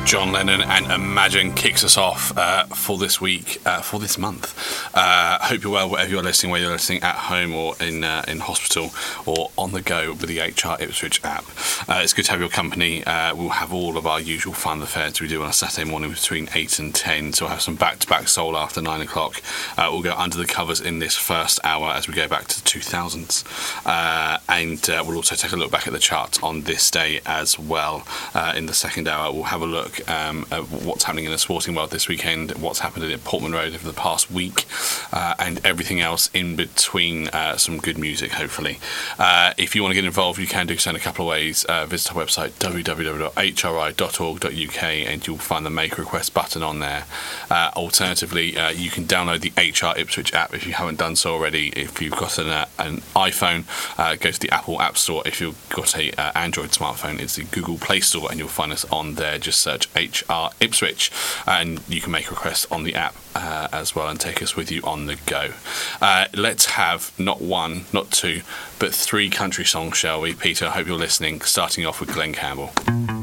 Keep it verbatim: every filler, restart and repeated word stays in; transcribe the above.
John Lennon and Imagine kicks us off uh, for this week, uh, for this month. Uh, hope you're well, wherever you're listening, whether you're listening at home or in uh, in hospital or on the go with the H R Ipswich app. Uh, it's good to have your company. Uh, we'll have all of our usual fun affairs we do on a Saturday morning between eight and ten. So we'll have some back-to-back soul after nine o'clock. Uh, we'll go under the covers in this first hour as we go back to the two thousands. Uh, and uh, we'll also take a look back at the charts on this day as well. Uh, in the second hour, we'll have a look Um, uh, what's happening in the sporting world this weekend, what's happened at Portman Road over the past week, uh, and everything else in between. Uh, some good music, hopefully. Uh, if you want to get involved, you can do so in a couple of ways. Uh, visit our website w w w dot h r i dot org dot u k and you'll find the Make a Request button on there. Uh, alternatively, uh, you can download the H R Ipswich app if you haven't done so already. If you've got an, uh, an iPhone, uh, go to the Apple App Store. If you've got a uh, Android smartphone, it's the Google Play Store, and you'll find us on there. Just search H R Ipswich, and you can make requests on the app uh, as well and take us with you on the go. Uh, let's have not one, not two, but three country songs, shall we? Peter, I hope you're listening, starting off with Glenn Campbell.